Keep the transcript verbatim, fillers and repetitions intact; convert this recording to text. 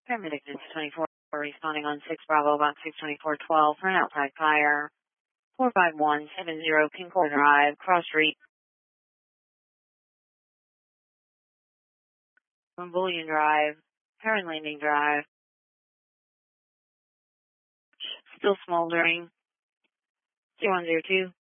Paramedic six twenty-four responding on six Bravo Box six twenty-four twelve for an outside fire. four five one seven zero Concord Drive, Cross Street. One Bullion Drive, Heron Landing Drive. Still smoldering. zero one zero two.